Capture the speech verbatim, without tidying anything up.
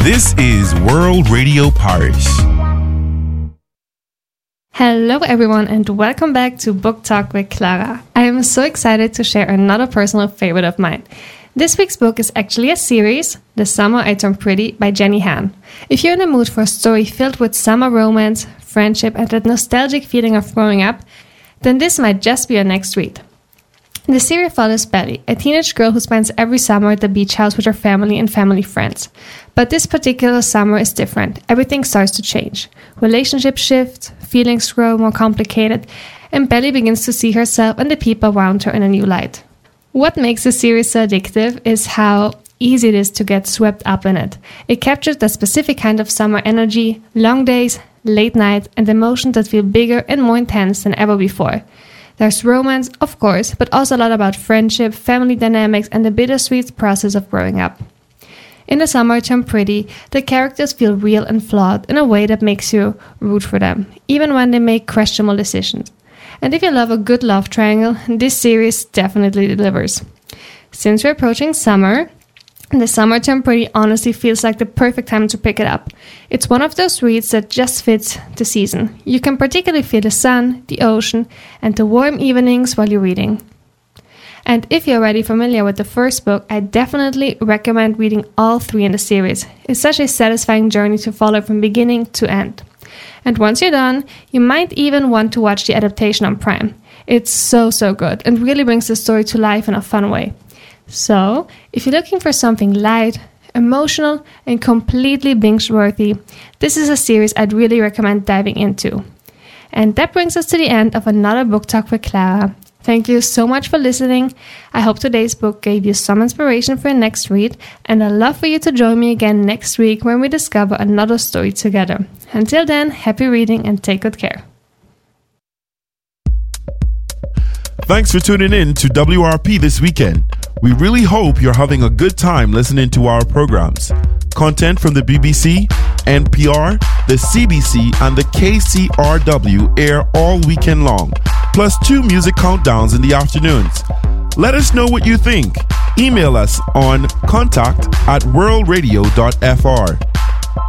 This is World Radio Paris. Hello everyone and welcome back to Book Talk with Clara. I am so excited to share another personal favorite of mine. This week's book is actually a series, The Summer I Turned Pretty by Jenny Han. If you're in the mood for a story filled with summer romance, friendship and that nostalgic feeling of growing up, then this might just be your next read. The series follows Belly, a teenage girl who spends every summer at the beach house with her family and family friends. But this particular summer is different. Everything starts to change. Relationships shift, feelings grow more complicated, and Belly begins to see herself and the people around her in a new light. What makes the series so addictive is how easy it is to get swept up in it. It captures the specific kind of summer energy, long days, late night, and emotions that feel bigger and more intense than ever before. There's romance, of course, but also a lot about friendship, family dynamics, and the bittersweet process of growing up. In The Summer I Turned Pretty, the characters feel real and flawed in a way that makes you root for them, even when they make questionable decisions. And if you love a good love triangle, this series definitely delivers. Since we're approaching summer, The Summer I Turned Pretty honestly feels like the perfect time to pick it up. It's one of those reads that just fits the season. You can particularly feel the sun, the ocean, and the warm evenings while you're reading. And if you're already familiar with the first book, I definitely recommend reading all three in the series. It's such a satisfying journey to follow from beginning to end. And once you're done, you might even want to watch the adaptation on Prime. It's so, so good and really brings the story to life in a fun way. So, if you're looking for something light, emotional, and completely binge-worthy, this is a series I'd really recommend diving into. And that brings us to the end of another Book Talk with Clara. Thank you so much for listening. I hope today's book gave you some inspiration for your next read, and I'd love for you to join me again next week when we discover another story together. Until then, happy reading and take good care. Thanks for tuning in to W R P this weekend. We really hope you're having a good time listening to our programs. Content from the B B C, N P R, the C B C, and the K C R W air all weekend long, plus two music countdowns in the afternoons. Let us know what you think. Email us on contact at world radio dot f r.